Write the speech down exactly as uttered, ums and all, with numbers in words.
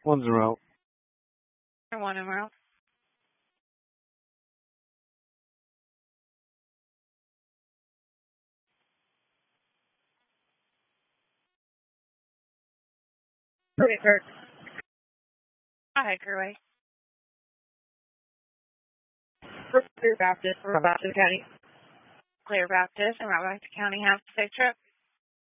One's en route. One en route. Okay, Kirk. Hi, Kerway. Clear Baptist from Baptist County. Clear Baptist and Route back to County. Have a safe trip.